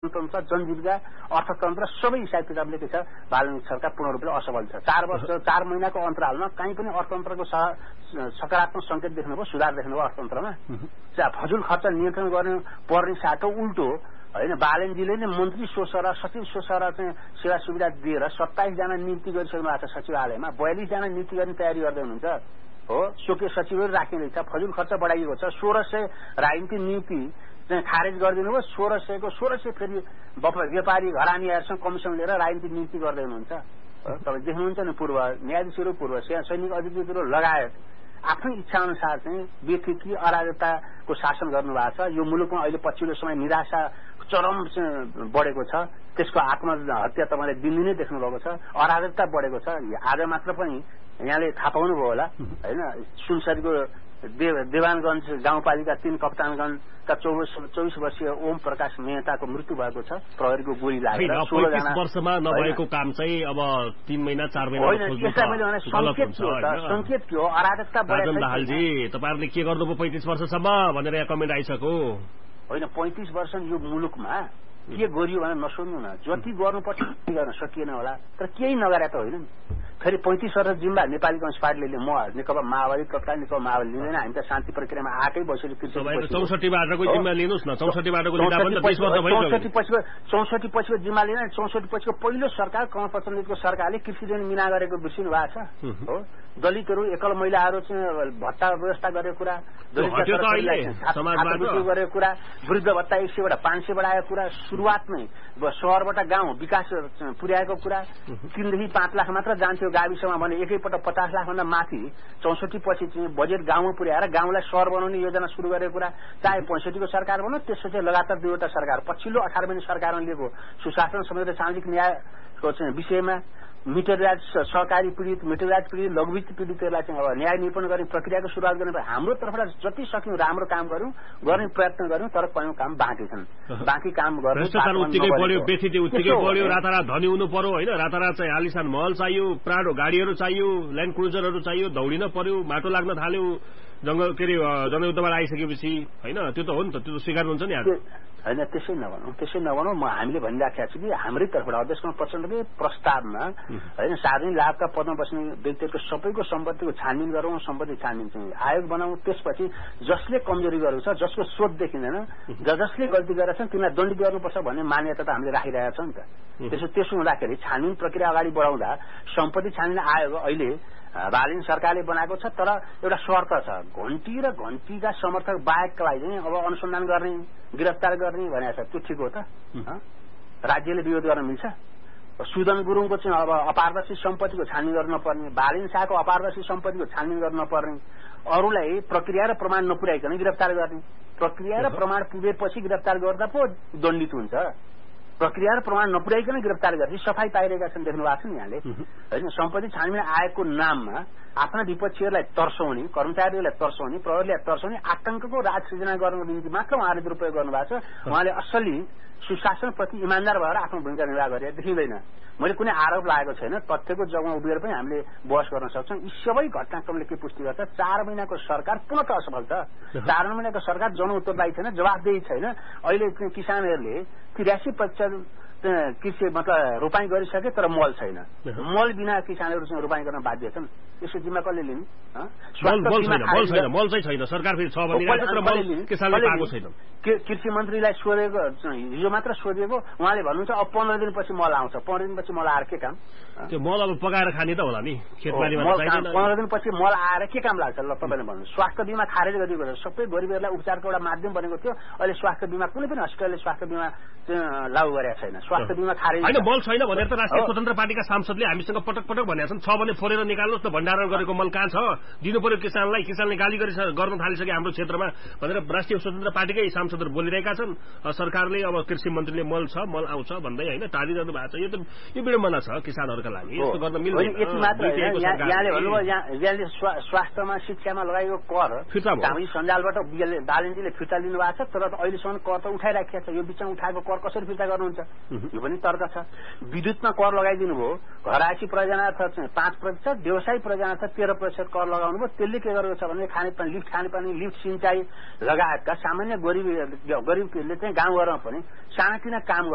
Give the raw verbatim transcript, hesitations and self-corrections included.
तन्त्र जनजीविका अर्थतन्त्र सबै हिसाब किताबले के छ बालन सरकार पूर्ण रूपले असफल छ। चार वर्ष चार महिनाको अन्तरालमा कहीँ पनि अर्थतन्त्रको सकारात्मक संकेत देख्नुभयो, सुधार देख्नुभयो अर्थतन्त्रमा। फजुल खर्च नियन्त्रण गर्ने पर्ने साटो उल्टो होइन, बालनजीले नै मन्त्री सोसरा सचिव सोसरा चाहिँ सेवा सुविधा दिएर सत्ताइस जना नियुक्ति गरिसक्नु भएको छ सचिवालयमा, बयालिस जना नियुक्ति गर्ने तयारी गर्दै हुनुहुन्छ हो। स्वकीय सचिवहरू राखिँदैछ, फजुल खर्च बढाइएको छ, सोह्र सय राजनीतिक नियुक्ति चाहिँ खारेज गरिदिनु भयो। सोह्र सयको सोह्र सय फेरि व्यापारी घरानीहरूसँग कमिसन लिएर राजनीतिक नियुक्ति गर्दै हुनुहुन्छ। तपाईँ देख्नुहुन्छ नि, पूर्व न्यायाधीशहरू, पूर्व सैनिक अधिकृतहरू लगायत आफ्नै इच्छा अनुसार चाहिँ बेफिक्री अराजकताको शासन गर्नुभएको छ। यो मुलुकमा अहिले पछिल्लो समय निराशा चरम बढेको छ, त्यसको आत्महत्या तपाईँले दिनदिनै देख्नु भएको छ, अराजकता बढेको छ। आज मात्र पनि यहाँले थाहा पाउनुभयो होला होइन, सुनसरीको देव देवानगञ्ज गाउँपालिका तीन कप्तानगञ्जका चौबिस चौबिस वर्षीय ओम प्रकाश मेहताको मृत्यु भएको छ प्रहरीको गोली लागेर। सोह्र जना वर्षमा नभएको काम चाहिँ अब तीन महिना चार महिना संकेत के हो? अराजकता राजन दाहालजी, तपाईँहरूले के गर्नुभयो पैंतिस वर्षसम्म भनेर यहाँ कमेन्ट आइसक्यो होइन। पैंतिस वर्ष यो मुलुकमा के गरियो भनेर नसोध्नु न, जति गर्नुपर्छ त्यति गर्न सकिएन होला, तर केही नगरे त होइन। फेरि पैंतिस वर्ष जिम्बा नेपाली कम्युनिस्ट पार्टीले म नेकपा माओवादी तत्कालीन नेकपा माओवादी लिँदैन, हामी त शान्ति प्रक्रियामा आएकै बसेर चौसठी बाटोको जिम्मा लिनुहोस् न। चौसठी बाटोको चौसठी पछिको चौसठी पछिको जिम्मा लिँदैन। चौसठी पछिको पहिलो सरकार कमल प्रचण्डको सरकारले कृषि ऋण मिना गरेको बिर्सिनु भएको छ हो। दलितहरू एकल महिलाहरू चाहिँ भत्ता व्यवस्था गरेको कुरा, गरेको कुरा, वृद्ध भत्ता एक सयबाट पाँच सय बढाएको कुरा, सुरुवातमै शहरबाट गाउँ विकास पुर्याएको कुरा, तीनदेखि पाँच लाख मात्र जान्थ्यो गाविसमा भने एकैपल्ट पचास लाख भन्दा माथि चौसठी पछि चाहिँ बजेट गाउँमा पुर्याएर गाउँलाई शहर बनाउने योजना सुरु गरेको कुरा, चाहे पैंसठीको सरकार भनौँ त्यसपछि लगातार दुईवटा सरकार, पछिल्लो अठार महिना सरकारमा लिएको सुशासन समेत सामाजिक न्यायको चाहिँ विषयमा मिटरराज सहकारी पीडित, मिटरराज पीडित, लघुवित्त पीडितहरूलाई चाहिँ अब न्याय निरूपण गर्ने प्रक्रियाको सुरुवात गर्ने हाम्रो तर्फबाट जति सक्यौं राम्रो काम गर्यौं, गर्ने प्रयत्न गर्यौं, तर कयौं काम बाँकी छन्। बाँकी काम गर्नु रातारात धनी हुनु पर्यो होइन, रातारात चाहिँ आलिसान महल चाहियो, प्राडो गाडीहरू चाहियो, ल्यान्ड क्रुजरहरू चाहियो, दौडिन पर्यो, माटो लाग्न थाल्यो जंगल के अरे जनयुद्धबाट आइसकेपछि होइन। त्यो त हो नि त, त्यो त स्वीकार्नुहुन्छ नि होइन। त्यसै नभनौँ त्यसै नभनौँ म हामीले भनिराखेका छु कि हाम्रै तर्फबाट अध्यक्ष प्रचण्डकै प्रस्तावमा होइन सार्वजनिक लाभका पदमा बस्ने व्यक्तिहरूको सबैको सम्पत्तिको छानबिन गरौँ, सम्पत्ति छानबिन चाहिँ आयोग बनाऊ। त्यसपछि जसले कमजोरी गरेको छ, जसको स्रोत देखिँदैन, ज जसले गल्ती गरेका छन् तिनीलाई दण्डित गर्नुपर्छ भन्ने मान्यता त हामीले राखिरहेका छौँ नि त। त्यसो त्यसो हुँदाखेरि छानबिन प्रक्रिया अगाडि बढाउँदा सम्पत्ति छानबिन आयोग अहिले बालिन सरकारले बनाएको छ, तर एउटा शर्त छ, घन्टी र घन्टीका समर्थक बाहेकलाई चाहिँ अब अनुसन्धान गर्ने, गिरफ्तार गर्ने भनेको छ। त्यो ठिक हो त? राज्यले विरोध गर्न मिल्छ? सुदन गुरुङको चाहिँ अब अपारदर्शी सम्पत्तिको छानबिन गर्न नपर्ने, बालिन शाहको अपारदर्शी सम्पत्तिको छानबिन गर्न नपर्ने, अरूलाई प्रक्रिया र प्रमाण नपुर्याइकन गिरफ्तार गर्ने, प्रक्रिया र प्रमाण पुगेपछि गिरफ्तार गर्दा पो दण्डित हुन्छ। प्रक्रिया र प्रमाण नपुर्याइकन गिरफ्तार गर्ने सफाई पाइरहेका छन्, देख्नु भएको छ नि यहाँले होइन। सम्पत्ति छानबिन आयोगको नाममा आफ्ना विपक्षीहरूलाई तर्साउने, कर्मचारीहरूलाई तर्साउने, प्रहरीलाई तर्साउने, आतंकको राज सृजना गर्नको निम्ति मात्र उहाँले दुरुपयोग गर्नुभएको छ। उहाँले असली सुशासनप्रति इमान्दार भएर आफ्नो भूमिका निर्वाह गरेर देखिँदैन। मैले कुनै आरोप लागेको छैन, तथ्यको जगमा उभिएर पनि हामीले बहस गर्न सक्छौँ। यी सबै घटनाक्रमले के पुष्टि गर्छ? चार महिनाको सरकार पूर्णत असफल छ। चार महिनाको सरकार जनउत्तरदायी छैन, जवाफदेही छैन। अहिले किसानहरूले त्रियासी प्रतिशत कृषि मतलब रोपाई गरिसके तर मल छैन। मल बिना किसानहरू चाहिँ रोपाई गर्न बाध्य छन्। यसको जिम्मा कसले लिने? कृषि मन्त्रीलाई सोधेको हिजो मात्र सोधेको, उहाँले भन्नुहुन्छ अब पन्ध्र दिनपछि मल आउँछ। पन्ध्र दिनपछि मल आएर के काम? त्यो मल अब पकाएर खाने त होला नि खेतबारीमा। पन्ध्र दिनपछि मल आएर के काम लाग्छ? ल तपाईँले भन्नु। स्वास्थ्य बिमा खारेज गरिएको छ, सबै गरिबहरूलाई उपचारको एउटा माध्यम बनेको थियो। अहिले स्वास्थ्य बिमा कुनै पनि हस्पिटलले स्वास्थ्य बिमा लागू गरेका छैन। स्वास्थ्य बिमा खारेज होइन, मल छैन भनेर त राष्ट्रिय स्वतन्त्र पार्टीका सांसदले हामीसँग पटक पटक भनेका छन्। छ भने फोरेर निकाल्नुहोस् न, भण्डारण गरेको मल कहाँ छ? दिनु पर्यो किसानलाई, किसानले गाली गरि गर्न थालिसके हाम्रो क्षेत्रमा भनेर राष्ट्रिय स्वतन्त्र पार्टीकै सांसदहरू बोलिरहेका छन्। सरकारले अब कृषि मन्त्रीले मल छ, मल आउँछ भन्दै होइन टाढिरहनु भएको छ। यो त यो विडम्बना छ किसानहरूका लागि, यस्तो गर्न मिल्दैन। यति मात्र यहाँले भन्नुभयो, यहाँले स्वास्थ्यमा शिक्षामा लगाएको कर हामी सञ्जालबाट बालनजीले फिर्ता लिनु भएको छ, तर अहिलेसम्म कर त उठाइराखेको छ। यो बिचमा उठाएको कर कसरी फिर्ता गर्नुहुन्छ? यो पनि तर्क छ। विद्युतमा कर लगाइदिनु भयो, घरायसी प्रयोजनार्थ पाँच प्रतिशत, व्यवसायिक प्रयोजनार्थ तेह्र प्रतिशत कर लगाउनु भयो। त्यसले के गरेको छ भने खानेपानी, लिफ्ट खानेपानी, लिफ्ट सिँचाइ लगायतका सामान्य गरिब गरिबहरूले चाहिँ गाउँघरमा पनि सानातिना काम